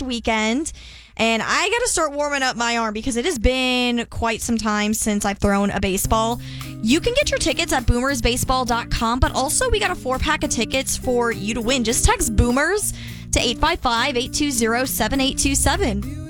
weekend. And I got to start warming up my arm because it has been quite some time since I've thrown a baseball. You can get your tickets at boomersbaseball.com, but also we got a 4-pack of tickets for you to win. Just text Boomers to 855-820-7827.